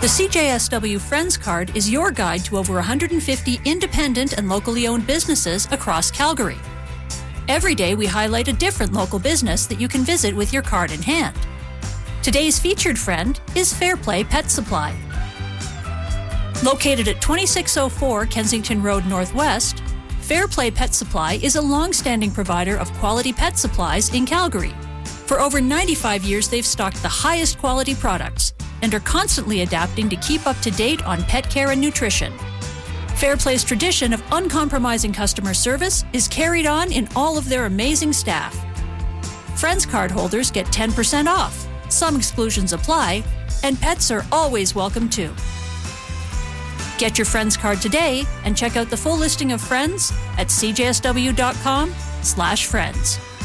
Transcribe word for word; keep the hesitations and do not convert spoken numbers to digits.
The C J S W Friends Card is your guide to over one hundred fifty independent and locally owned businesses across Calgary. Every day we highlight a different local business that you can visit with your card in hand. Today's featured friend is Fairplay Pet Supply. Located at twenty-six oh four Kensington Road Northwest, Fairplay Pet Supply is a long-standing provider of quality pet supplies in Calgary. For over ninety-five years, they've stocked the highest quality products and are constantly adapting to keep up to date on pet care and nutrition. Fairplay's tradition of uncompromising customer service is carried on in all of their amazing staff. Friends card holders get ten percent off, some exclusions apply, and pets are always welcome too. Get your Friends card today and check out the full listing of Friends at c j s w dot com slash friends.